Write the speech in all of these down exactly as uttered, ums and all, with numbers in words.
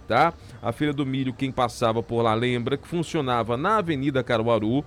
tá? A Feira do Milho, quem passava por lá lembra que funcionava na Avenida Caruaru.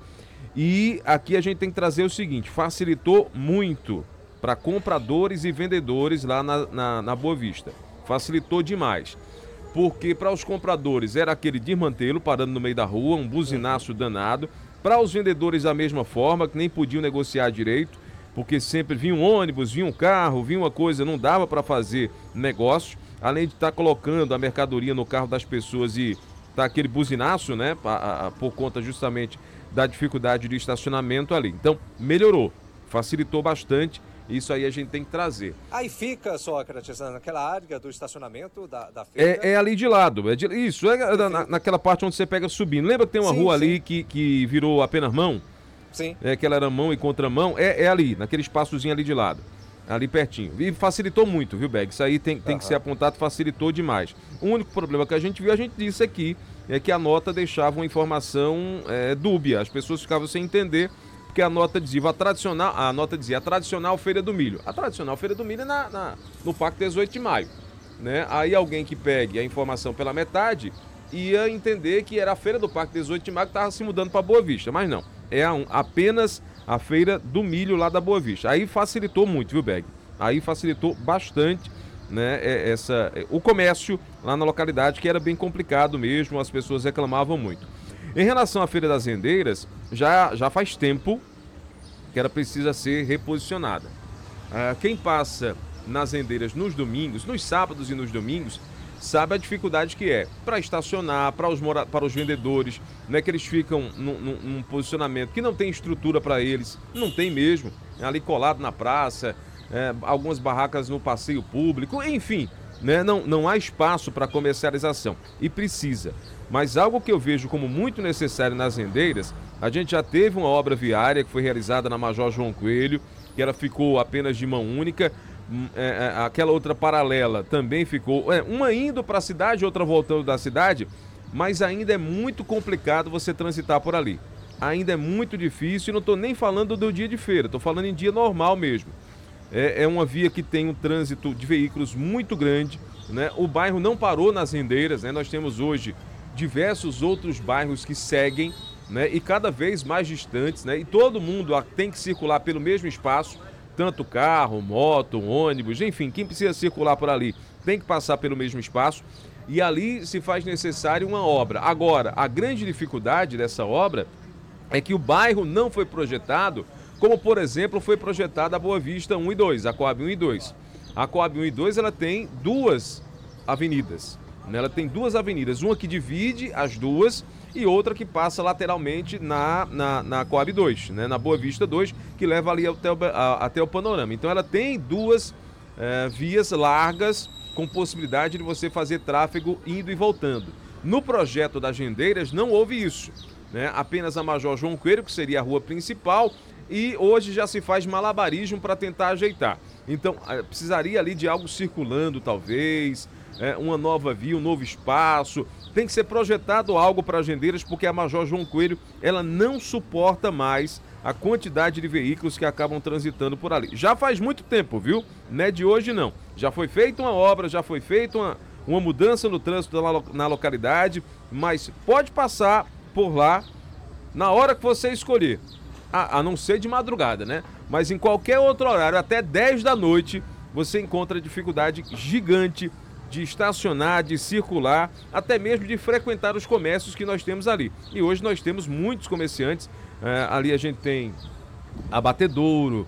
E aqui a gente tem que trazer o seguinte, facilitou muito para compradores e vendedores lá na, na, na Boa Vista. Facilitou demais. Porque para os compradores era aquele desmantelo parando no meio da rua, um buzinaço danado. Para os vendedores da mesma forma, que nem podiam negociar direito, porque sempre vinha um ônibus, vinha um carro, vinha uma coisa, não dava para fazer negócio. Além de estar colocando a mercadoria no carro das pessoas e tá aquele buzinaço, né, a, a, por conta justamente da dificuldade de estacionamento ali. Então, melhorou, facilitou bastante. Isso aí a gente tem que trazer. Aí fica, Sócrates, naquela área do estacionamento da, da feira? É, é ali de lado. É de, isso, é na, naquela parte onde você pega subindo. Lembra que tem uma sim, rua sim. ali que, que virou apenas mão? Sim. É, que ela era mão e contramão. É, é ali, naquele espaçozinho ali de lado. Ali pertinho. E facilitou muito, viu, Beg? Isso aí tem, tem uhum. que ser apontado, facilitou demais. O único problema que a gente viu, a gente disse aqui, é que a nota deixava uma informação é, dúbia. As pessoas ficavam sem entender. Porque a nota dizia a tradicional, a nota dizia a tradicional Feira do Milho. A tradicional Feira do Milho é na, na, no Parque dezoito de maio. Né? Aí alguém que pegue a informação pela metade ia entender que era a Feira do Parque dezoito de maio que estava se mudando para Boa Vista. Mas não, é a, apenas a Feira do Milho lá da Boa Vista. Aí facilitou muito, viu, Beg? Aí facilitou bastante, né, essa, o comércio lá na localidade, que era bem complicado mesmo, as pessoas reclamavam muito. Em relação à Feira das Rendeiras, já, já faz tempo que ela precisa ser reposicionada. Ah, quem passa nas rendeiras nos domingos, nos sábados e nos domingos, sabe a dificuldade que é para estacionar, para os, mora- para os vendedores, né, que eles ficam num, num, num posicionamento que não tem estrutura para eles, não tem mesmo, é ali colado na praça, é, algumas barracas no passeio público, enfim, né, não, não há espaço para comercialização e precisa. Mas algo que eu vejo como muito necessário nas rendeiras, a gente já teve uma obra viária que foi realizada na Major João Coelho, que ela ficou apenas de mão única, é, é, aquela outra paralela também ficou, é, uma indo para a cidade, outra voltando da cidade, mas ainda é muito complicado você transitar por ali. Ainda é muito difícil, e não estou nem falando do dia de feira, estou falando em dia normal mesmo. É, é uma via que tem um trânsito de veículos muito grande, né? O bairro não parou nas rendeiras, né? Nós temos hoje diversos outros bairros que seguem, né, e cada vez mais distantes, né, e todo mundo tem que circular pelo mesmo espaço, tanto carro, moto, ônibus, enfim, quem precisa circular por ali tem que passar pelo mesmo espaço, e ali se faz necessário uma obra. Agora, a grande dificuldade dessa obra é que o bairro não foi projetado, como por exemplo foi projetada a Boa Vista um e dois, a Coab um e dois. A Coab um e dois ela tem duas avenidas. Ela tem duas avenidas, uma que divide as duas e outra que passa lateralmente na, na, na Coab dois, né? Na Boa Vista dois, que leva ali até o, a, até o panorama. Então ela tem duas é, vias largas com possibilidade de você fazer tráfego indo e voltando. No projeto das rendeiras não houve isso, né? Apenas a Major João Coelho, que seria a rua principal, e hoje já se faz malabarismo para tentar ajeitar. Então precisaria ali de algo circulando talvez, É, uma nova via, um novo espaço, tem que ser projetado algo para as rendeiras, porque a Major João Coelho, ela não suporta mais a quantidade de veículos que acabam transitando por ali. Já faz muito tempo, viu? Não é de hoje não. Já foi feita uma obra, já foi feita uma, uma mudança no trânsito na, na localidade, mas pode passar por lá na hora que você escolher, a, a não ser de madrugada, né? Mas em qualquer outro horário, até dez da noite, você encontra dificuldade gigante de estacionar, de circular, até mesmo de frequentar os comércios que nós temos ali. E hoje nós temos muitos comerciantes, é, ali a gente tem abatedouro,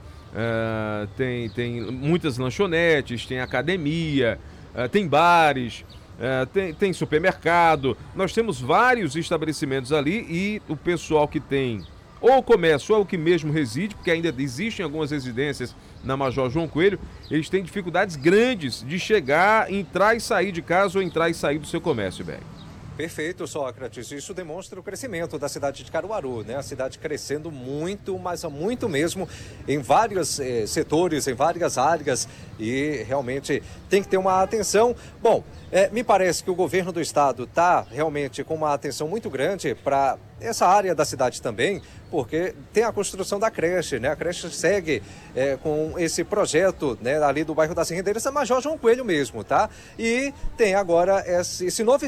é, tem, tem muitas lanchonetes, tem academia, é, tem bares, é, tem, tem supermercado, nós temos vários estabelecimentos ali e o pessoal que tem ou o comércio ou o que mesmo reside, porque ainda existem algumas residências na Major João Coelho, eles têm dificuldades grandes de chegar, entrar e sair de casa ou entrar e sair do seu comércio, Berg. Perfeito, Sócrates. Isso demonstra o crescimento da cidade de Caruaru, né? A cidade crescendo muito, mas muito mesmo, em vários eh, setores, em várias áreas, e realmente tem que ter uma atenção. Bom, eh, me parece que o governo do estado está realmente com uma atenção muito grande para essa área da cidade também, porque tem a construção da creche, né? A creche segue é, com esse projeto, né, ali do bairro das Rendeiras, a Major João Coelho mesmo, tá? E tem agora esse, esse novo